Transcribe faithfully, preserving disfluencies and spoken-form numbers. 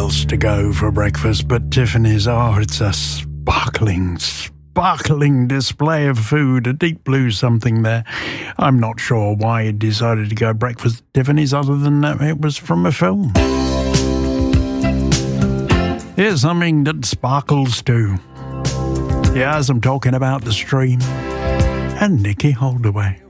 else to go for breakfast but Tiffany's. Oh, it's a sparkling, sparkling display of food, a deep blue something there. I'm not sure why he decided to go breakfast at Tiffany's other than that it was from a film. Here's something that sparkles too. Yes, I'm talking about The Stream and Nicky Holdaway.